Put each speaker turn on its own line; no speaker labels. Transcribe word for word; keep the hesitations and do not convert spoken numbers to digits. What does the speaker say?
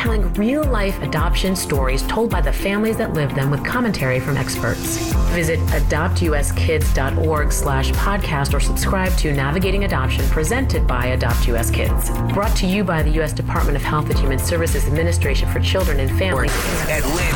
telling real-life adoption stories told by the families that live them with commentary from experts. Visit adopt u s kids dot org slash podcast or subscribe to Navigating Adoption presented by Adopt U S Kids. Brought to you by the U S Department of Health and Human Services Administration for Children and Families.